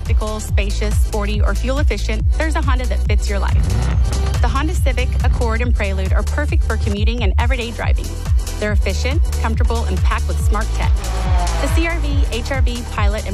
practical, spacious, sporty, or fuel efficient, there's a Honda that fits your life. The Honda Civic, Accord, and Prelude are perfect for commuting and everyday driving. They're efficient, comfortable, and packed with smart tech. The CR-V, HR-V, Pilot, and